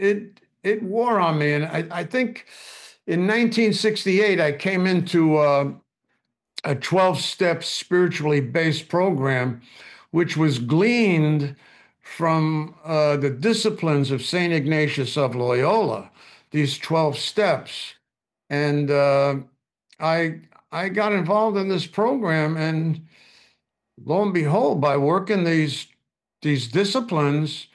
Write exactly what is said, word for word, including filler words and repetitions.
it it wore on me, and I, I think in nineteen sixty-eight I came into uh, a twelve-step spiritually based program, which was gleaned from uh, the disciplines of Saint Ignatius of Loyola, these twelve steps. And uh, I I got involved in this program, and lo and behold, by working these these disciplines,